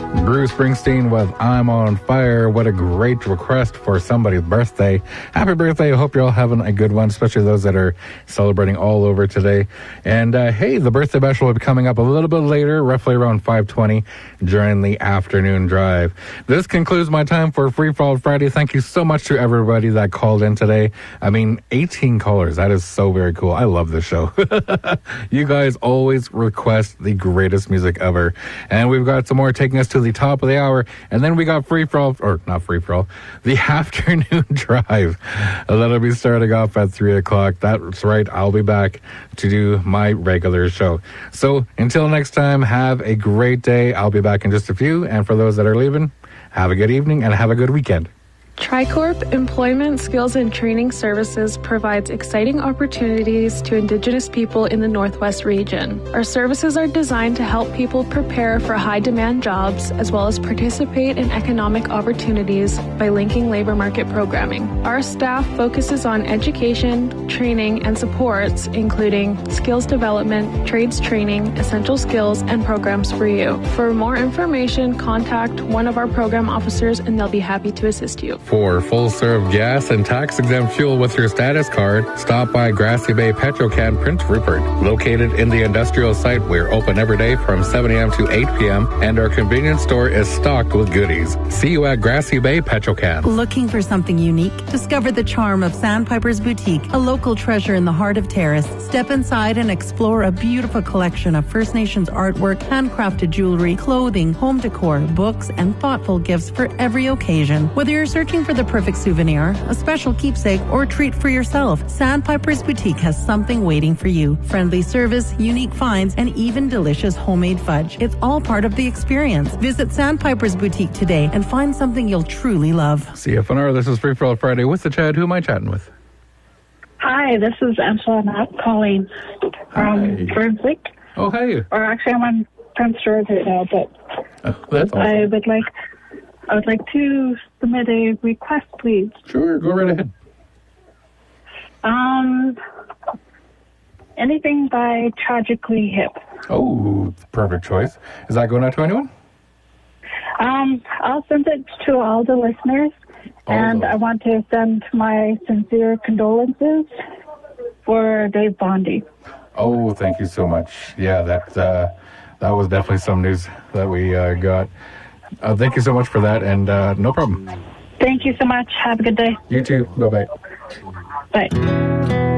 Bruce Springsteen with I'm on Fire. What a great request for somebody's birthday. Happy birthday. I hope you're all having a good one, especially those that are celebrating all over today. And hey, the birthday bash will be coming up a little bit later, roughly around 5:20 during the afternoon drive. This concludes my time for Free For All Friday. Thank you so much to everybody that called in today. I mean, 18 callers. That is so very cool. I love this show. You guys always request the greatest music ever. And we've got some more taking us to the top of the hour, and then we got Free For All, or not Free For All, the afternoon drive. That'll be starting off at 3 o'clock. That's right, I'll be back to do my regular show. So until next time, have a great day. I'll be back in just a few, and for those that are leaving, have a good evening and have a good weekend. Tricorp Employment Skills and Training Services provides exciting opportunities to Indigenous people in the Northwest region. Our services are designed to help people prepare for high-demand jobs as well as participate in economic opportunities by linking labor market programming. Our staff focuses on education, training, and supports, including skills development, trades training, essential skills, and programs for you. For more information, contact one of our program officers and they'll be happy to assist you. For full-serve gas and tax-exempt fuel with your status card, stop by Grassy Bay Petrocan Prince Rupert. Located in the industrial site, we're open every day from 7 a.m. to 8 p.m., and our convenience store is stocked with goodies. See you at Grassy Bay Petrocan. Looking for something unique? Discover the charm of Sandpiper's Boutique, a local treasure in the heart of Terrace. Step inside and explore a beautiful collection of First Nations artwork, handcrafted jewelry, clothing, home decor, books, and thoughtful gifts for every occasion. Whether you're searching for the perfect souvenir, a special keepsake, or treat for yourself, Sandpiper's Boutique has something waiting for you. Friendly service, unique finds, and even delicious homemade fudge. It's all part of the experience. Visit Sandpiper's Boutique today and find something you'll truly love. CFNR, this is Free For All Friday with the Chad. Who am I chatting with? Hi, this is Angela Knapp calling from Brunswick. Oh, hey. Or actually, I'm on Prince George right now, but that's awesome. I would like to submit a request, please. Sure, go right ahead. Anything by Tragically Hip. Oh, perfect choice. Is that going out to anyone? I'll send it to all the listeners, and I want to send my sincere condolences for Dave Bondi. Oh, thank you so much. Yeah, that was definitely some news that we got. Thank you so much for that, and no problem. Thank you so much. Have a good day. You too. Bye-bye. Bye.